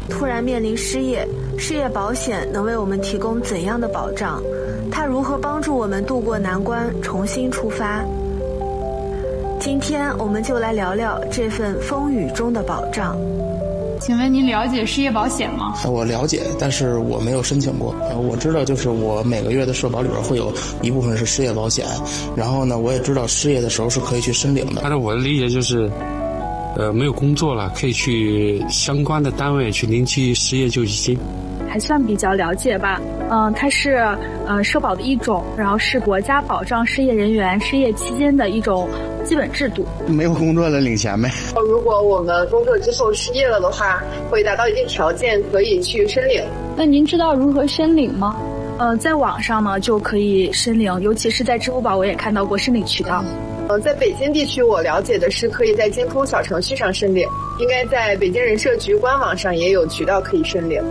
突然面临失业，失业保险能为我们提供怎样的保障？它如何帮助我们渡过难关，重新出发？今天我们就来聊聊这份风雨中的保障。 请问您了解失业保险吗？ 我了解，但是我没有申请过。我知道就是我每个月的社保里边会有一部分是失业保险，然后呢，我也知道失业的时候是可以去申领的。 按照我的理解就是，没有工作了，可以去相关的单位去领取失业救济金。 还算比较了解吧。它是社保的一种，然后是国家保障失业人员失业期间的一种基本制度。 没有工作了领钱呗。 如果我们工作之后失业了的话，会达到一定条件可以去申领。 那您知道如何申领吗？在网上呢就可以申领，尤其是在支付宝我也看到过申领渠道。 在北京地区我了解的是可以在京通小程序上申领，应该在北京人社局官网上也有渠道可以申领。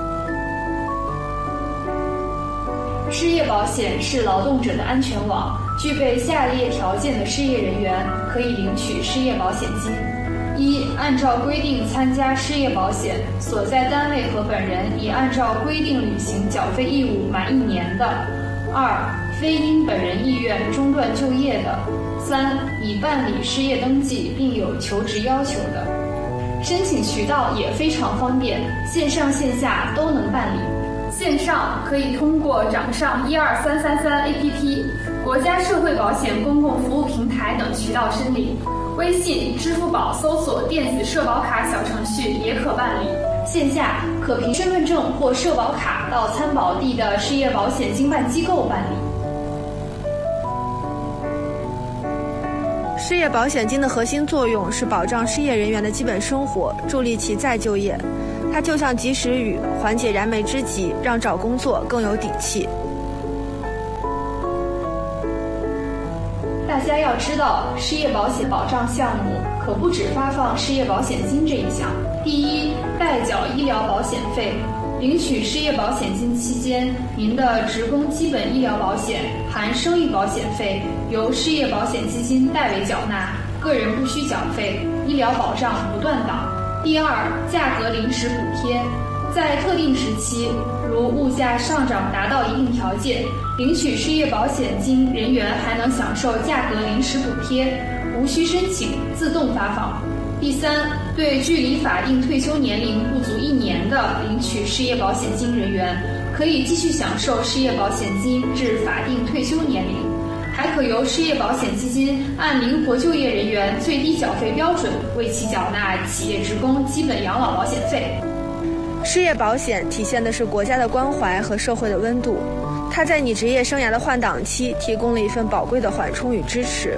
失业保险是劳动者的安全网，具备下列条件的失业人员可以领取失业保险金：一、按照规定参加失业保险，所在单位和本人已按照规定履行缴费义务满1年的；二、非因本人意愿中断就业的；三、已办理失业登记并有求职要求的。申请渠道也非常方便，线上线下都能办理。线上可以通过掌上12333 APP、国家社会保险公共服务平台等渠道申领，微信、支付宝搜索电子社保卡小程序也可办理。线下可凭身份证或社保卡到参保地的失业保险经办机构办理。 失业保险金的核心作用是保障失业人员的基本生活，助力其再就业。它就像及时雨，缓解燃眉之急，让找工作更有底气。 大家要知道，失业保险保障项目可不只发放失业保险金这一项。第一，代缴医疗保险费。领取失业保险金期间，您的职工基本医疗保险含生育保险费由失业保险基金代为缴纳，个人不需缴费，医疗保障不断档。第二，价格临时补贴。在特定时期，如物价上涨达到一定条件，领取失业保险金人员还能享受价格临时补贴，无需申请，自动发放。第三，对距离法定退休年龄不足1年的领取失业保险金人员，可以继续享受失业保险金至法定退休年龄，还可由失业保险基金按灵活就业人员最低缴费标准为其缴纳企业职工基本养老保险费。 失业保险体现的是国家的关怀和社会的温度，它在你职业生涯的换挡期提供了一份宝贵的缓冲与支持。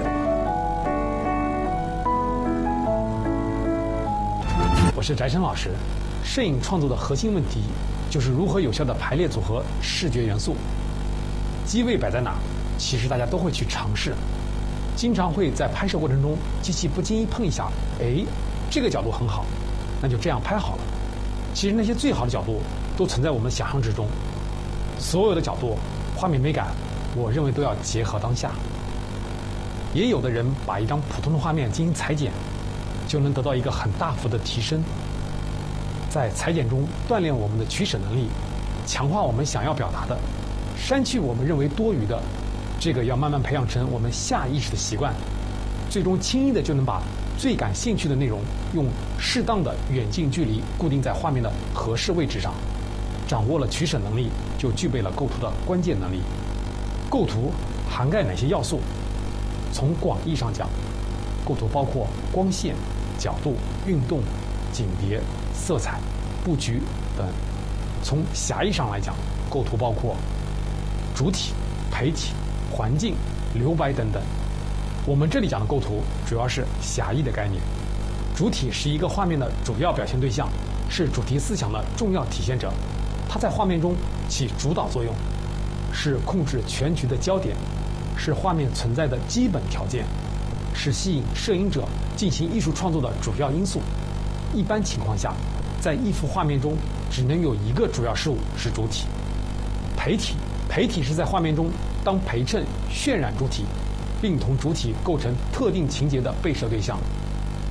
我是翟晨老师。摄影创作的核心问题就是如何有效地排列组合视觉元素。机位摆在哪，其实大家都会去尝试，经常会在拍摄过程中机器不经意碰一下，这个角度很好，那就这样拍好了。其实那些最好的角度都存在我们想象之中，所有的角度画面美感我认为都要结合当下。也有的人把一张普通的画面进行裁剪，就能得到一个很大幅的提升。在裁剪中锻炼我们的取舍能力，强化我们想要表达的，删去我们认为多余的，这个要慢慢培养成我们下意识的习惯，最终轻易的就能把最感兴趣的内容用适当的远近距离固定在画面的合适位置上。掌握了取舍能力，就具备了构图的关键能力。构图涵盖哪些要素？从广义上讲，构图包括光线、角度、运动、景别、色彩、布局等。从狭义上来讲，构图包括主体、陪体、环境、留白等等。我们这里讲的构图主要是狭义的概念。主体是一个画面的主要表现对象，是主题思想的重要体现者，它在画面中起主导作用，是控制全局的焦点，是画面存在的基本条件，是吸引摄影者进行艺术创作的主要因素。一般情况下，在一幅画面中只能有一个主要事物是主体。陪体，陪体是在画面中当陪衬渲染主体，并同主体构成特定情节的被摄对象。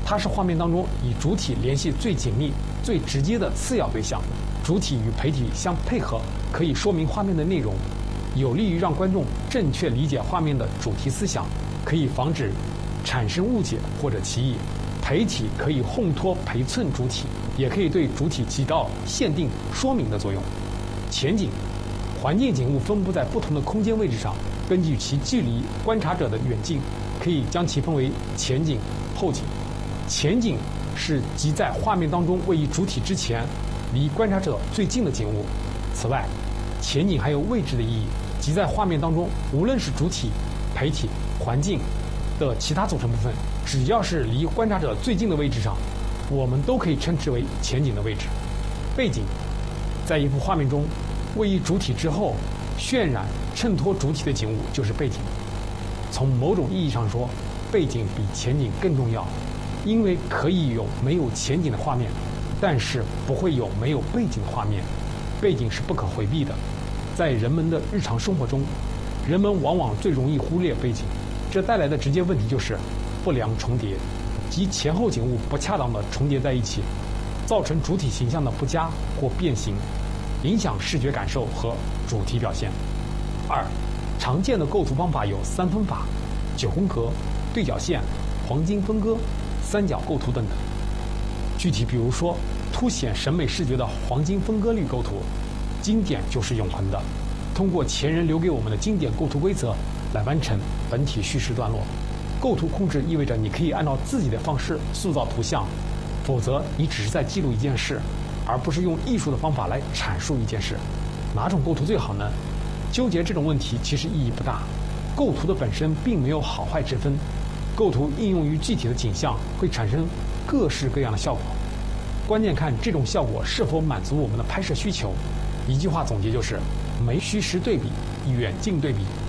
它是画面当中与主体联系最紧密、最直接的次要对象。主体与陪体相配合，可以说明画面的内容，有利于让观众正确理解画面的主题思想，可以防止产生误解或者歧义。陪体可以烘托陪衬主体，也可以对主体起到限定说明的作用。前景，环境景物分布在不同的空间位置上，根据其距离观察者的远近，可以将其分为前景、后景。前景是即在画面当中位于主体之前，离观察者最近的景物。此外，前景还有位置的意义，即在画面当中，无论是主体、陪体、环境的其他组成部分，只要是离观察者最近的位置上，我们都可以称之为前景的位置。背景，在一幅画面中，位于主体之后，渲染衬托主体的景物就是背景。从某种意义上说，背景比前景更重要，因为可以有没有前景的画面，但是不会有没有背景的画面。背景是不可回避的，在人们的日常生活中，人们往往最容易忽略背景，这带来的直接问题就是不良重叠，即前后景物不恰当的重叠在一起，造成主体形象的不佳或变形，影响视觉感受和主题表现。2. 常见的构图方法有三分法、9宫格、对角线、黄金分割、三角构图等等。具体比如说，凸显审美视觉的黄金分割率构图，经典就是永恒的，通过前人留给我们的经典构图规则来完成本体叙事段落。构图控制意味着你可以按照自己的方式塑造图像，否则你只是在记录一件事，而不是用艺术的方法来阐述一件事。哪种构图最好呢？纠结这种问题其实意义不大，构图的本身并没有好坏之分，构图应用于具体的景象会产生各式各样的效果，关键看这种效果是否满足我们的拍摄需求。一句话总结就是：没虚实对比，远近对比，